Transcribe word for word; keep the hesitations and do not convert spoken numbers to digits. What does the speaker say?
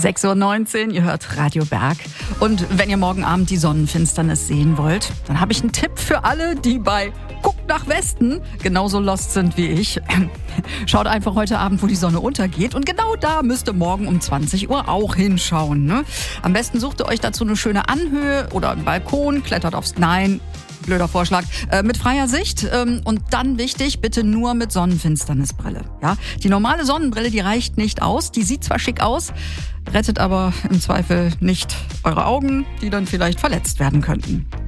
sechs Uhr neunzehn, ihr hört Radio Berg. Und wenn ihr morgen Abend die Sonnenfinsternis sehen wollt, dann habe ich einen Tipp für alle, die bei Guck nach Westen genauso lost sind wie ich. Schaut einfach heute Abend, wo die Sonne untergeht. Und genau da müsst ihr morgen um zwanzig Uhr auch hinschauen. Ne? Am besten sucht ihr euch dazu eine schöne Anhöhe oder einen Balkon, klettert aufs... Nein, blöder Vorschlag. Äh, mit freier Sicht. Ähm, und dann wichtig, bitte nur mit Sonnenfinsternisbrille. Ja? Die normale Sonnenbrille, die reicht nicht aus. Die sieht zwar schick aus, rettet aber im Zweifel nicht eure Augen, die dann vielleicht verletzt werden könnten.